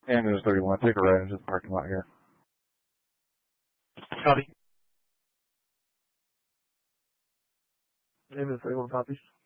Ambulance 31, take a right into the parking lot here. Copy. Ambulance 31 copies.